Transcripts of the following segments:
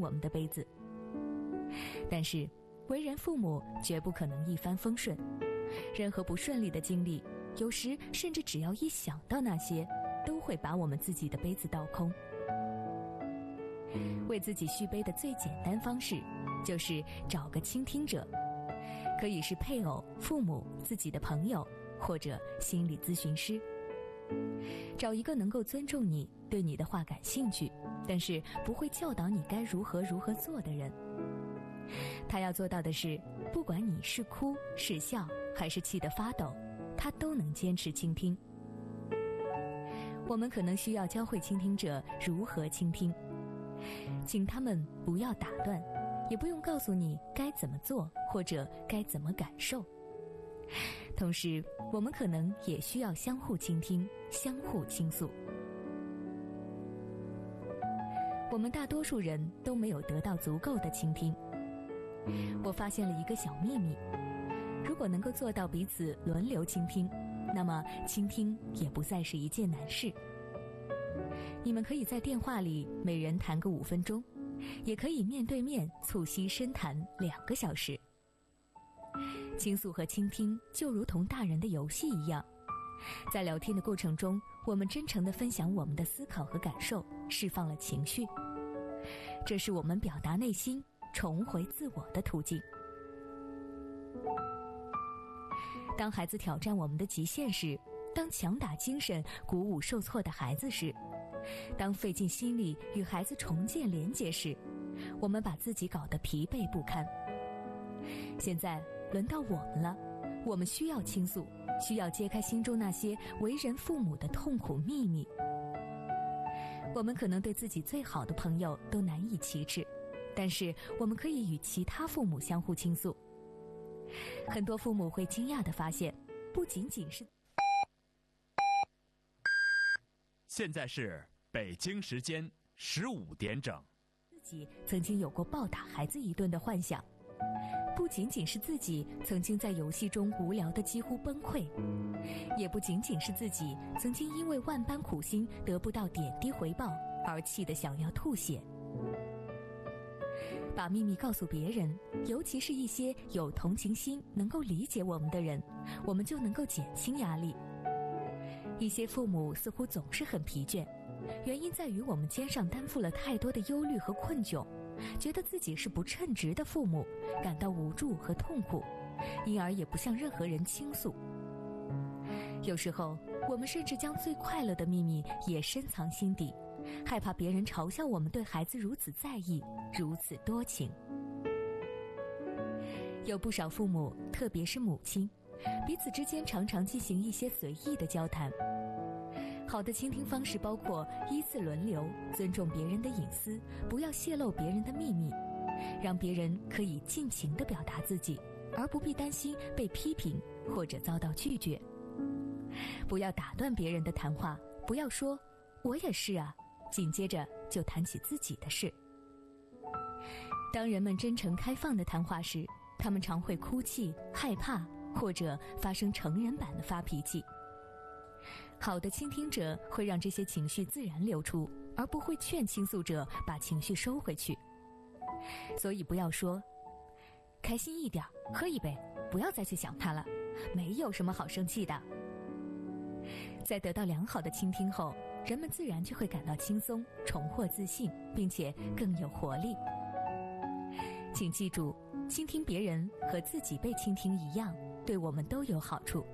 我们的杯子。但是为人父母绝不可能一帆风顺，任何不顺利的经历，有时甚至只要一想到那些，都会把我们自己的杯子倒空。为自己续杯的最简单方式，就是找个倾听者，可以是配偶、父母、自己的朋友，或者心理咨询师。找一个能够尊重你、对你的话感兴趣，但是不会教导你该如何做的人。他要做到的是，不管你是哭是笑还是气得发抖，他都能坚持倾听。我们可能需要教会倾听者如何倾听，请他们不要打断，也不用告诉你该怎么做或者该怎么感受。同时，我们可能也需要相互倾听，相互倾诉。我们大多数人都没有得到足够的倾听。我发现了一个小秘密，如果能够做到彼此轮流倾听，那么倾听也不再是一件难事。你们可以在电话里每人谈个5分钟，也可以面对面促膝深谈2个小时。倾诉和倾听就如同大人的游戏一样，在聊天的过程中，我们真诚地分享我们的思考和感受，释放了情绪。这是我们表达内心、重回自我的途径。当孩子挑战我们的极限时，当强打精神鼓舞受挫的孩子时，当费尽心力与孩子重建连结时，我们把自己搞得疲惫不堪。现在轮到我们了，我们需要倾诉，需要揭开心中那些为人父母的痛苦秘密。我们可能对自己最好的朋友都难以启齿，但是我们可以与其他父母相互倾诉。很多父母会惊讶地发现，不仅仅是现在是北京时间15点整， 自己曾经有过暴打孩子一顿的幻想，不仅仅是自己曾经在游戏中无聊得几乎崩溃，也不仅仅是自己曾经因为万般苦心得不到点滴回报而气得想要吐血。把秘密告诉别人，尤其是一些有同情心、能够理解我们的人，我们就能够减轻压力。一些父母似乎总是很疲倦，原因在于我们肩上担负了太多的忧虑和困窘，觉得自己是不称职的父母，感到无助和痛苦，因而也不向任何人倾诉。有时候，我们甚至将最快乐的秘密也深藏心底，害怕别人嘲笑我们对孩子如此在意，如此多情。有不少父母，特别是母亲，彼此之间常常进行一些随意的交谈。好的倾听方式包括依次轮流，尊重别人的隐私，不要泄露别人的秘密，让别人可以尽情地表达自己，而不必担心被批评或者遭到拒绝。不要打断别人的谈话，不要说我也是啊，紧接着就谈起自己的事。当人们真诚开放的谈话时，他们常会哭泣、害怕，或者发生成人版的发脾气。好的倾听者会让这些情绪自然流出，而不会劝倾诉者把情绪收回去。所以不要说开心一点，喝一杯，不要再去想他了，没有什么好生气的。在得到良好的倾听后，人们自然就会感到轻松，重获自信，并且更有活力。请记住，倾听别人和自己被倾听一样，对我们都有好处。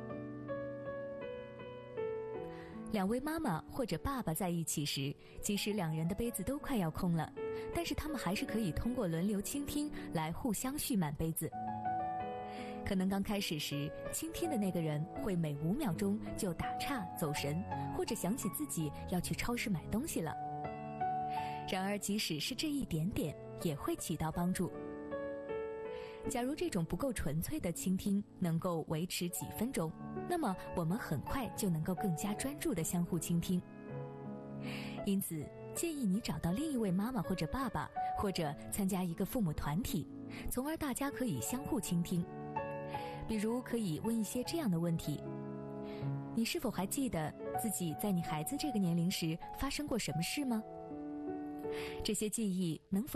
两位妈妈或者爸爸在一起时，即使两人的杯子都快要空了，但是他们还是可以通过轮流倾听来互相续满杯子。可能刚开始时，倾听的那个人会每5秒钟就打岔走神，或者想起自己要去超市买东西了。然而即使是这一点点，也会起到帮助。假如这种不够纯粹的倾听能够维持几分钟，那么我们很快就能够更加专注地相互倾听。因此，建议你找到另一位妈妈或者爸爸，或者参加一个父母团体，从而大家可以相互倾听。比如可以问一些这样的问题：你是否还记得自己在你孩子这个年龄时发生过什么事吗？这些记忆能否